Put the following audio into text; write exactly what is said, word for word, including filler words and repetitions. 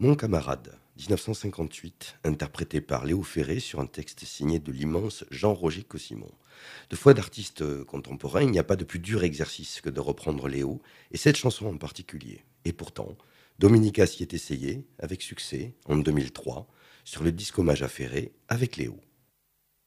Mon camarade, dix-neuf cent cinquante-huit, interprété par Léo Ferré sur un texte signé de l'immense Jean-Roger Cossimon. De foi d'artistes euh, contemporains, il n'y a pas de plus dur exercice que de reprendre Léo, et cette chanson en particulier. Et pourtant, Dominica s'y est essayé, avec succès, en deux mille trois, sur le disque hommage à Ferré, avec Léo.